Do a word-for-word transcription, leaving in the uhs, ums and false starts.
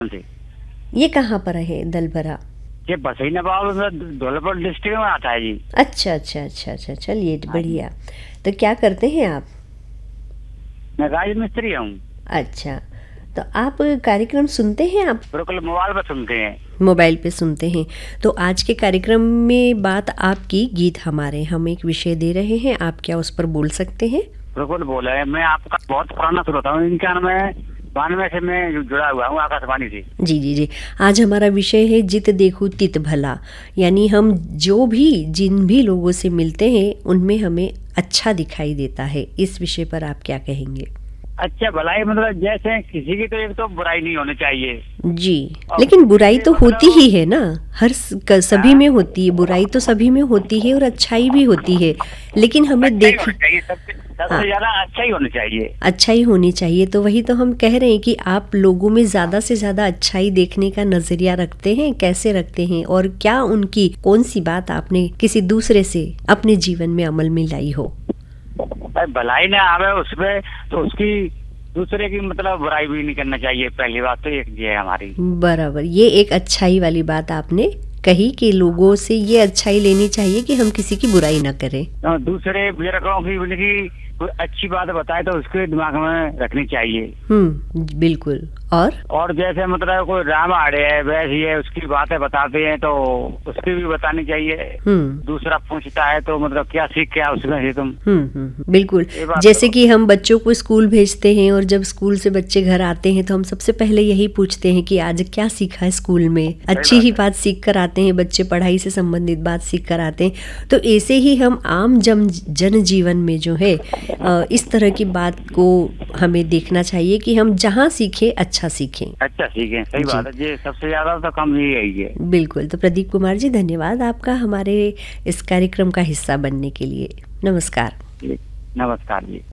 जी। ये कहाँ पर है दलभरा? ये बसई नवाब धौलपुर डिस्ट्रिक्ट में आता है जी। अच्छा अच्छा अच्छा अच्छा, चलिए हाँ जी। बढ़िया। तो क्या करते हैं आप? मैं राज मिस्त्री हूँ। अच्छा, तो आप कार्यक्रम सुनते हैं? आप बिल्कुल मोबाइल पर सुनते हैं। मोबाइल पे सुनते हैं। तो आज के कार्यक्रम में बात आपकी, गीत हमारे। हम एक विषय दे रहे हैं, आप क्या उस पर बोल सकते हैं? बिल्कुल बोला है। मैं आपका बहुत पुराना श्रोता हूँ। इनका मैं बानवे से मैं जुड़ा हुआ हूँ आकाशवाणी से। जी जी जी। आज हमारा विषय है जित देखूं तित भला, यानी हम जो भी जिन भी लोगों से मिलते हैं उनमें हमें अच्छा दिखाई देता है। इस विषय पर आप क्या कहेंगे? अच्छा भलाई मतलब जैसे किसी की तो एक तो बुराई नहीं होनी चाहिए। जी, और लेकिन बुराई किसी तो होती मतलब ही है ना। हर स- क- सभी हाँ, में होती है, बुराई तो सभी में होती है और अच्छाई भी होती है, लेकिन हमें अच्छा ही देख। होना चाहिए। सबसे हाँ, सबसे ज्यादा अच्छा ही होना चाहिए। अच्छाई होनी चाहिए। तो वही तो हम कह रहे हैं कि आप लोगों में ज़्यादा से ज़्यादा अच्छाई देखने का नज़रिया रखते हैं, कैसे रखते हैं, और क्या उनकी कौन सी बात आपने किसी दूसरे से अपने जीवन में अमल में लाई हो? भाई भलाई ना आवे उसपे तो उसकी दूसरे की मतलब बुराई भी नहीं करना चाहिए। पहली बात तो एक ये है हमारी। बराबर, ये एक अच्छाई वाली बात आपने कही कि लोगों से ये अच्छाई लेनी चाहिए कि हम किसी की बुराई ना करें। तो दूसरे बुजुर्गों की उनकी कोई अच्छी बात बताए तो उसके दिमाग में रखनी चाहिए। हम्म, बिल्कुल। और और जैसे मतलब कोई रामायण है वैसी है उसकी बातें बताते हैं तो उसकी भी बतानी चाहिए। हम्म दूसरा पूछता है तो मतलब क्या सीख क्या उसमें से तुम। हम्म हम्म हम्म, बिल्कुल। ये बात जैसे तो कि हम बच्चों को स्कूल भेजते हैं और जब स्कूल से बच्चे घर आते हैं तो हम सबसे पहले यही पूछते हैं कि आज क्या सीखा है स्कूल में। अच्छी बात ही है। बात सीख कर आते हैं बच्चे, पढ़ाई से संबंधित बात सीख कर आते हैं। तो ऐसे ही हम आम जन जन जीवन में जो है अ, इस तरह की बात को हमें देखना चाहिए कि हम जहाँ सीखें अच्छा सीखें। अच्छा सीखें, सही जी, बात है। ये सबसे ज्यादा तो कम ही यही है। बिल्कुल। तो प्रदीप कुमार जी, धन्यवाद आपका हमारे इस कार्यक्रम का हिस्सा बनने के लिए। नमस्कार। जी, नमस्कार जी।